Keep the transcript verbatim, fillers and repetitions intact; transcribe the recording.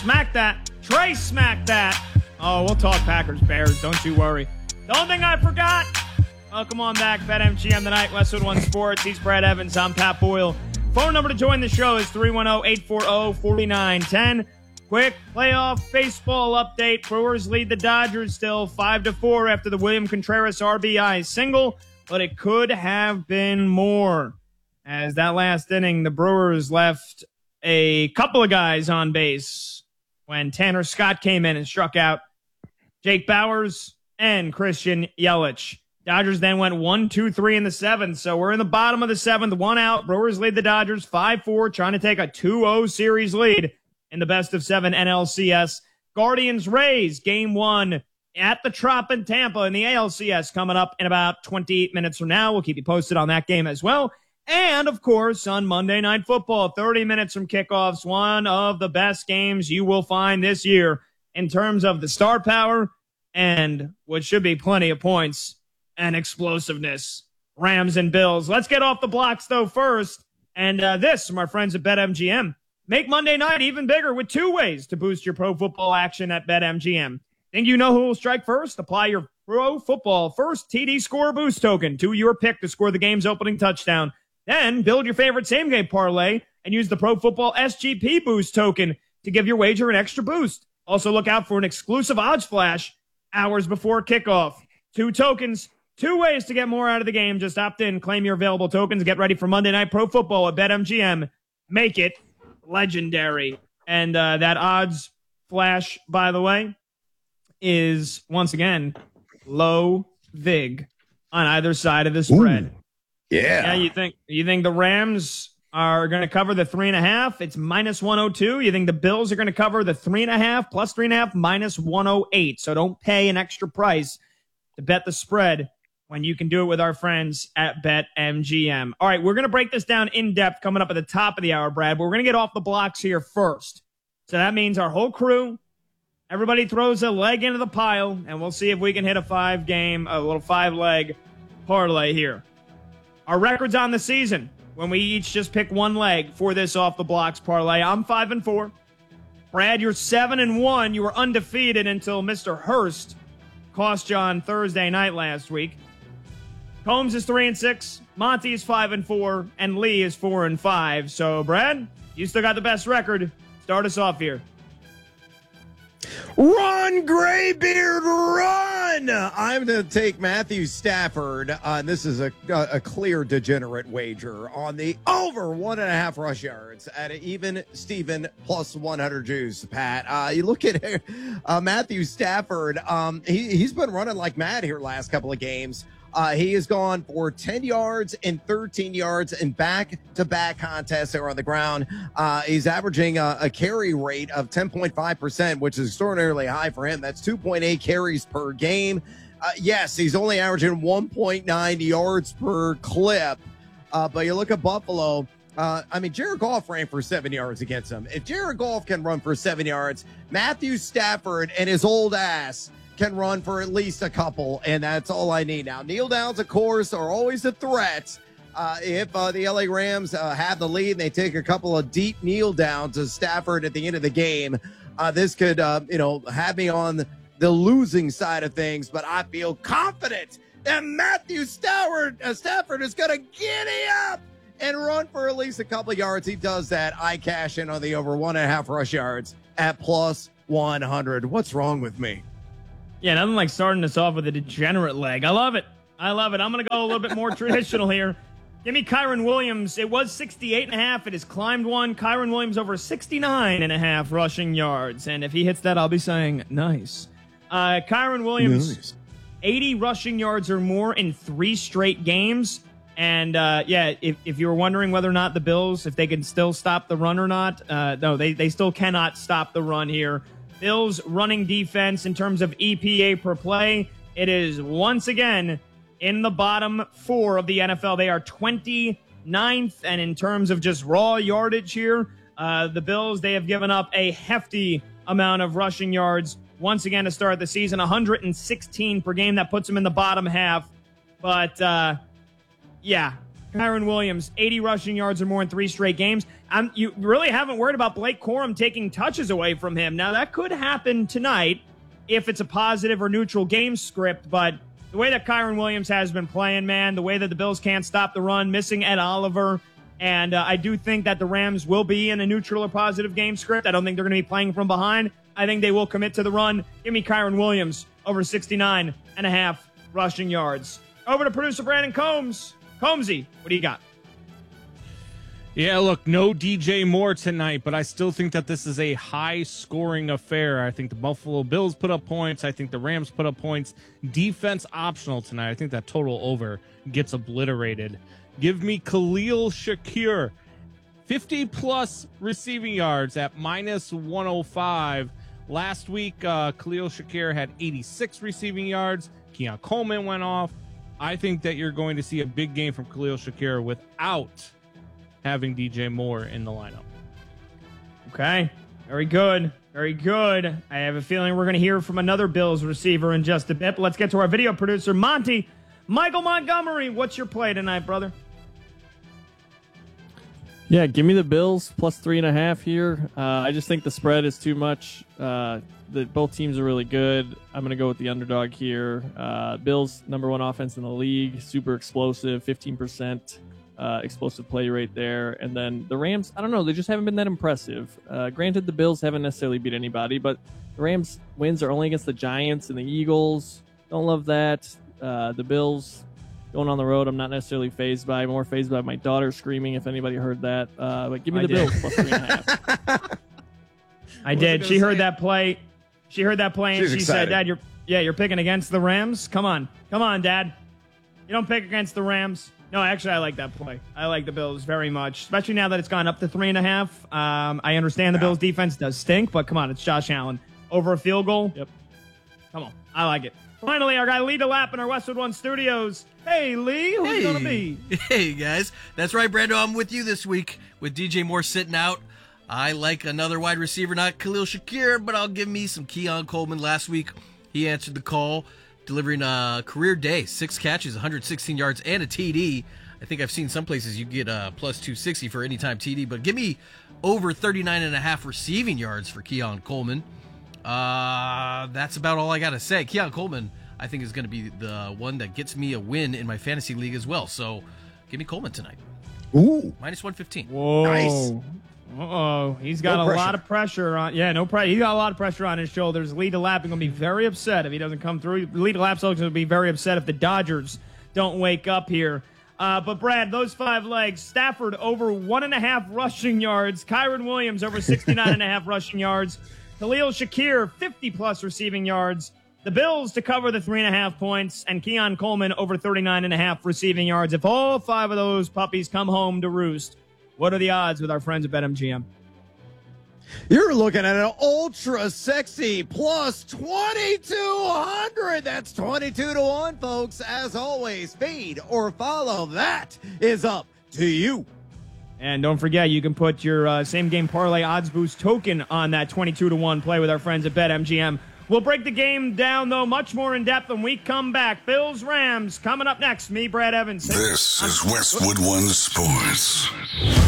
smack that. Trey smack that. Oh, we'll talk Packers Bears. Don't you worry. The only thing I forgot. Welcome on back, BetMGM tonight. Westwood One Sports. He's Brad Evans. I'm Pat Boyle. Phone number to join the show is three one zero, eight four zero, four nine one zero. Quick playoff baseball update. Brewers lead the Dodgers still five to four after the William Contreras R B I single, but it could have been more. As that last inning, the Brewers left a couple of guys on base when Tanner Scott came in and struck out Jake Bauers and Christian Yelich. Dodgers then went one, two, three in the seventh, so we're in the bottom of the seventh, one out. Brewers lead the Dodgers five four, trying to take a two oh series lead in the best of seven N L C S. Guardians-Rays, game one at the Trop in Tampa in the A L C S coming up in about twenty-eight minutes from now. We'll keep you posted on that game as well. And, of course, on Monday Night Football, thirty minutes from kickoffs, one of the best games you will find this year in terms of the star power and what should be plenty of points and explosiveness. Rams and Bills. Let's get off the blocks, though, first. And uh, this from our friends at BetMGM. Make Monday night even bigger with two ways to boost your pro football action at BetMGM. Think you know who will strike first? Apply your Pro Football First T D Score Boost token to your pick to score the game's opening touchdown. Then build your favorite same-game parlay and use the Pro Football S G P Boost token to give your wager an extra boost. Also, look out for an exclusive odds flash hours before kickoff. Two tokens, two ways to get more out of the game. Just opt in, claim your available tokens, get ready for Monday Night Pro Football at BetMGM. Make it legendary. And uh, that odds flash, by the way, is, once again, low vig on either side of the spread. Ooh. Yeah. Yeah, you think you think the Rams are going to cover the three and a half? It's minus one oh two. You think the Bills are going to cover the three and a half plus three and a half minus one oh eight? So don't pay an extra price to bet the spread when you can do it with our friends at BetMGM. All right, we're going to break this down in depth coming up at the top of the hour, Brad. But we're going to get off the blocks here first. So that means our whole crew, everybody throws a leg into the pile, and we'll see if we can hit a five game, a little five leg parlay here. Our records on the season, when we each just pick one leg for this off the blocks parlay. I'm five and four. Brad, you're seven and one. You were undefeated until Mister Hurst cost you on Thursday night last week. Combs is three and six. Monty is five and four, and Lee is four and five. So, Brad, you still got the best record. Start us off here. Run, Graybeard, run! I'm going to take Matthew Stafford. Uh, this is a, a clear degenerate wager on the over one and a half rush yards at an even Steven plus one hundred juice, Pat. Uh, you look at uh, Matthew Stafford. Um, he, he's been running like mad here last couple of games. Uh, he has gone for ten yards and thirteen yards in back-to-back contests that are on the ground. Uh, he's averaging a, a carry rate of ten point five percent, which is extraordinarily high for him. That's two point eight carries per game. Uh, yes, he's only averaging one point nine yards per clip. Uh, but you look at Buffalo. Uh, I mean, Jared Goff ran for seven yards against him. If Jared Goff can run for seven yards, Matthew Stafford and his old ass can run for at least a couple, and that's all I need now. Kneel downs, of course, are always a threat. Uh, if uh, the L A Rams uh, have the lead and they take a couple of deep kneel downs to Stafford at the end of the game, uh, this could, uh, you know, have me on the losing side of things, but I feel confident that Matthew Stafford, uh, Stafford is going to giddy up and run for at least a couple of yards. He does that. I cash in on the over one and a half rush yards at plus one hundred. What's wrong with me? Yeah, nothing like starting us off with a degenerate leg. I love it. I love it. I'm going to go a little bit more traditional here. Give me Kyren Williams. It was sixty-eight and a half. It has climbed one. Kyren Williams over sixty-nine and a half rushing yards. And if he hits that, I'll be saying nice. Uh, Kyren Williams, nice. eighty rushing yards or more in three straight games. And, uh, yeah, if, if you were wondering whether or not the Bills, if they can still stop the run or not, uh, no, they, they still cannot stop the run here. Bills running defense in terms of E P A per play, it is once again in the bottom four of the N F L. They are twenty-ninth, and in terms of just raw yardage here, uh, the Bills, they have given up a hefty amount of rushing yards once again to start the season, one hundred sixteen per game. That puts them in the bottom half. But, uh, yeah, Kyren Williams, eighty rushing yards or more in three straight games. I'm, you really haven't worried about Blake Corum taking touches away from him. Now, that could happen tonight if it's a positive or neutral game script, but the way that Kyren Williams has been playing, man, the way that the Bills can't stop the run, missing Ed Oliver, and uh, I do think that the Rams will be in a neutral or positive game script. I don't think they're going to be playing from behind. I think they will commit to the run. Give me Kyren Williams over sixty-nine and a half rushing yards. Over to producer Brandon Combs. Combsy, what do you got? Yeah, look, no D J Moore tonight, but I still think that this is a high-scoring affair. I think the Buffalo Bills put up points. I think the Rams put up points. Defense optional tonight. I think that total over gets obliterated. Give me Khalil Shakir, fifty-plus receiving yards at minus one oh five. Last week, uh, Khalil Shakir had eighty-six receiving yards. Keon Coleman went off. I think that you're going to see a big game from Khalil Shakir without having D J Moore in the lineup. Okay, very good. Very good. I have a feeling we're going to hear from another Bills receiver in just a bit. But let's get to our video producer, Monty. Michael Montgomery, what's your play tonight, brother? Yeah, give me the Bills plus three and a half here. Uh, I just think the spread is too much. Uh, the, both teams are really good. I'm going to go with the underdog here. Uh, Bills, number one offense in the league, super explosive, fifteen percent uh, explosive play rate there. And then the Rams, I don't know, they just haven't been that impressive. Uh, granted, the Bills haven't necessarily beat anybody, but the Rams' wins are only against the Giants and the Eagles. Don't love that. Uh, the Bills going on the road, I'm not necessarily fazed by. More fazed by my daughter screaming, if anybody heard that. Uh, but give me I the did. Bills plus three and a half. I did. She heard that play. She heard that play, and She's she excited. said, Dad, you're yeah, you're picking against the Rams? Come on. Come on, Dad. You don't pick against the Rams. No, actually, I like that play. I like the Bills very much, especially now that it's gone up to three and a half. Um, I understand the Yeah. Bills' defense does stink, but come on, it's Josh Allen. Over a field goal? Yep. Come on. I like it. Finally, our guy Lee DeLapp in our Westwood One studios. Hey, Lee, who's Hey. going to be? Hey, guys. That's right, Brando. I'm with you this week with D J Moore sitting out. I like another wide receiver, not Khalil Shakir, but I'll give me some Keon Coleman. Last week, he answered the call, delivering a career day, six catches, one hundred sixteen yards, and a T D. I think I've seen some places you get a plus two sixty for anytime T D, but give me over thirty-nine and a half receiving yards for Keon Coleman. Uh, that's about all I got to say. Keon Coleman, I think, is going to be the one that gets me a win in my fantasy league as well. So give me Coleman tonight. Ooh. minus one fifteen. Whoa. Nice. Uh-oh. He's got No a pressure. lot of pressure on. Yeah, no pressure. He's got a lot of pressure on his shoulders. Lee DeLapp is going to be very upset if he doesn't come through. Lee DeLapp's also going to be very upset if the Dodgers don't wake up here. Uh, but, Brad, those five legs, Stafford over one and a half rushing yards. Kyren Williams over sixty-nine and a half rushing yards. Khalil Shakir, fifty-plus receiving yards. The Bills to cover the three and a half points, and Keon Coleman over thirty-nine and a half receiving yards. If all five of those puppies come home to roost, what are the odds with our friends at BetMGM? You're looking at an ultra sexy plus twenty-two hundred. That's twenty-two to one, folks. As always, feed or follow. That is up to you. And don't forget, you can put your uh, same-game parlay odds boost token on that twenty-two to one play with our friends at BetMGM. We'll break the game down, though, much more in depth when we come back. Bills, Rams, coming up next. Me, Brad Evans. This is Westwood One Sports.